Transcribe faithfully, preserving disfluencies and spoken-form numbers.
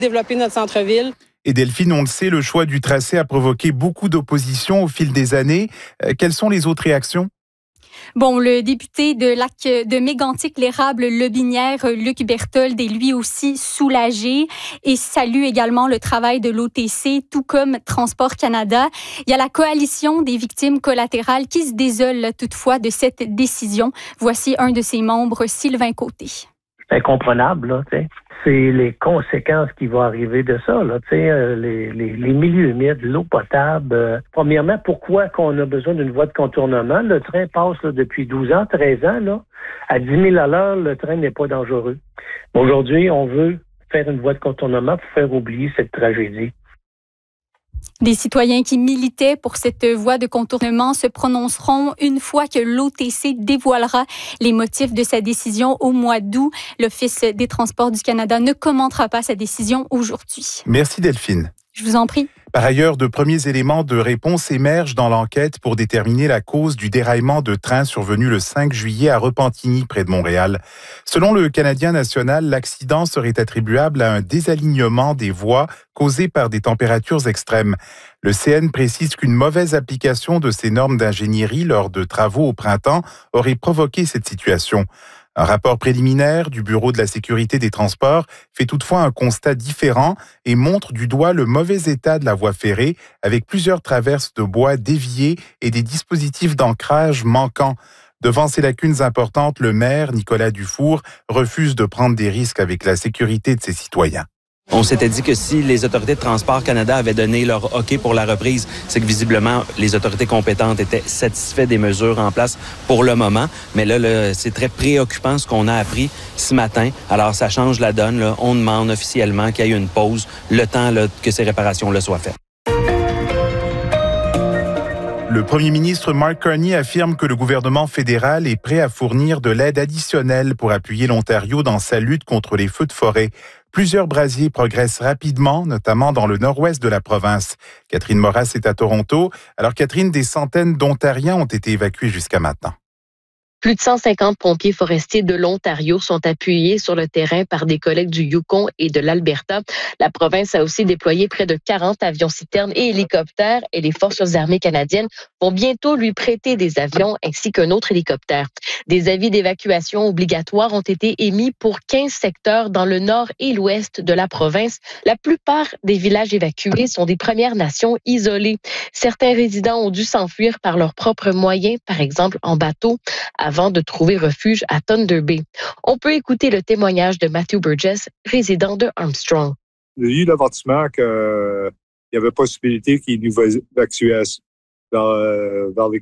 développer notre centre-ville. Et Delphine, on le sait, le choix du tracé a provoqué beaucoup d'opposition au fil des années. Euh, quelles sont les autres réactions? Bon, le député de lac de Mégantic, l'érable Lobinière, Luc Berthold, est lui aussi soulagé et salue également le travail de l'O T C, tout comme Transport Canada. Il y a la coalition des victimes collatérales qui se désole toutefois de cette décision. Voici un de ses membres, Sylvain Côté. C'est incomprenable, là, tu sais. C'est les conséquences qui vont arriver de ça, là, tu sais, euh, les, les, les milieux humides, l'eau potable. Euh, premièrement, pourquoi qu'on a besoin d'une voie de contournement? Le train passe là, depuis douze ans, treize ans, là. À dix mille à l'heure, le train n'est pas dangereux. Aujourd'hui, on veut faire une voie de contournement pour faire oublier cette tragédie. Des citoyens qui militaient pour cette voie de contournement se prononceront une fois que l'O T C dévoilera les motifs de sa décision au mois d'août. L'Office des transports du Canada ne commentera pas sa décision aujourd'hui. Merci Delphine. Je vous en prie. Par ailleurs, de premiers éléments de réponse émergent dans l'enquête pour déterminer la cause du déraillement de train survenu le cinq juillet à Repentigny, près de Montréal. Selon le Canadien national, l'accident serait attribuable à un désalignement des voies causé par des températures extrêmes. Le C N précise qu'une mauvaise application de ces normes d'ingénierie lors de travaux au printemps aurait provoqué cette situation. Un rapport préliminaire du Bureau de la sécurité des transports fait toutefois un constat différent et montre du doigt le mauvais état de la voie ferrée avec plusieurs traverses de bois déviées et des dispositifs d'ancrage manquants. Devant ces lacunes importantes, le maire, Nicolas Dufour, refuse de prendre des risques avec la sécurité de ses citoyens. On s'était dit que si les autorités de Transport Canada avaient donné leur OK pour la reprise, c'est que visiblement, les autorités compétentes étaient satisfaites des mesures en place pour le moment. Mais là, là c'est très préoccupant ce qu'on a appris ce matin. Alors, ça change la donne. Là. On demande officiellement qu'il y ait une pause, le temps là, que ces réparations-là soient faites. Le premier ministre Mark Carney affirme que le gouvernement fédéral est prêt à fournir de l'aide additionnelle pour appuyer l'Ontario dans sa lutte contre les feux de forêt. Plusieurs brasiers progressent rapidement, notamment dans le nord-ouest de la province. Catherine Moras est à Toronto. Alors Catherine, des centaines d'Ontariens ont été évacués jusqu'à maintenant. Plus de cent cinquante pompiers forestiers de l'Ontario sont appuyés sur le terrain par des collègues du Yukon et de l'Alberta. La province a aussi déployé près de quarante avions-citernes et hélicoptères et les forces armées canadiennes vont bientôt lui prêter des avions ainsi qu'un autre hélicoptère. Des avis d'évacuation obligatoires ont été émis pour quinze secteurs dans le nord et l'ouest de la province. La plupart des villages évacués sont des Premières Nations isolées. Certains résidents ont dû s'enfuir par leurs propres moyens, par exemple en bateau, avant de trouver refuge à Thunder Bay. On peut écouter le témoignage de Matthew Burgess, résident de Armstrong. Il y a eu l'avertissement qu'il n'y avait possibilité qu'ils nous évacuaient vers, vers les